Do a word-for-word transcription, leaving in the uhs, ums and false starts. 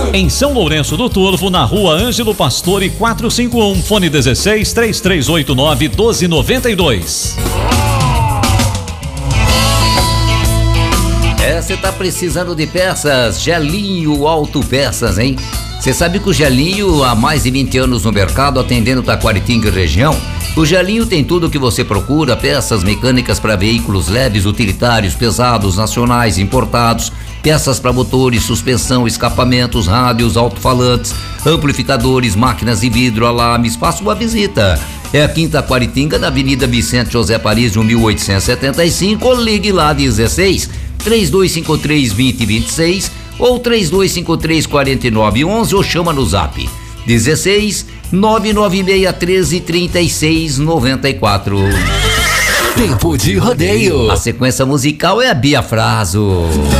Em São Lourenço do Turvo, na rua Ângelo Pastore quatrocentos e cinquenta e um, fone dezesseis, três três oito nove, doze noventa e dois. É, você tá precisando de peças? Gelinho Autopeças, hein? Você sabe que o Gelinho há mais de vinte anos no mercado, atendendo Taquaritinga e região. O Gelinho tem tudo o que você procura: peças mecânicas para veículos leves, utilitários, pesados, nacionais, importados, peças para motores, suspensão, escapamentos, rádios, alto-falantes, amplificadores, máquinas de vidro, alarmes. Faça uma visita. É aqui em Taquaritinga, na Avenida Vicente José Paris, mil oitocentos e setenta e cinco, ou ligue lá dezesseis, três dois cinco três, dois zero dois seis ou três dois cinco três, quatro nove um um, ou chama no zap dezesseis, nove nove seis, treze, trinta e seis, noventa e quatro. Tempo de rodeio. A sequência musical é a Bia Fraso.